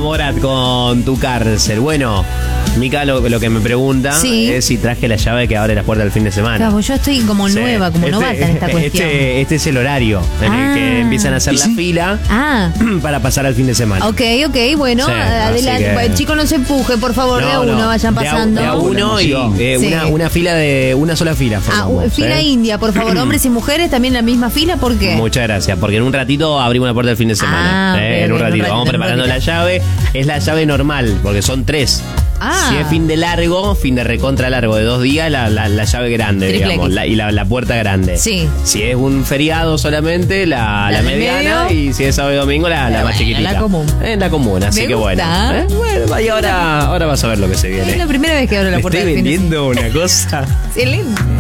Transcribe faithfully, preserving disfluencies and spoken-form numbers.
Morat con Tu Cárcel. Bueno, Mica lo, lo que me pregunta sí. es si traje la llave que abre las puertas del fin de semana. Claro, yo estoy como Sí. nueva, como Este- novata en esta cuestión. Este, este es el horario en Ah. el que empiezan a hacer la Sí. fila Ah, para pasar al fin de semana. ok, ok, bueno, Sí, adelante. así que- Chicos, no se empuje, por favor, de a No, uno, no, vayan de a- pasando. De a, uno y eh, Sí. una, una fila de una sola fila. Ah, formamos, fila ¿eh? india, por favor, hombres y mujeres también en la misma fila, ¿por qué? Muchas gracias, porque en un ratito abrimos la puerta del fin de semana. Ah, eh, ok, en un ok, en un ratito. ratito, Vamos en un preparando la ratito. llave. Es la llave normal, porque son tres. Ah. Si es fin de largo, fin de recontra largo de dos días, la, la, la llave grande, Triple digamos, X. la, y la, la puerta grande. Sí. Si es un feriado solamente, la, La la, del mediana, medio. y si es sábado y domingo, la, la Bueno, más chiquitita. la común. Es la común, así Me que bueno. gusta. ¿eh? Bueno, y ahora, ahora vas a ver lo que se viene. Es la primera vez que abro la Te puerta estoy del fin de vendiendo una cosa. semana. Excelente.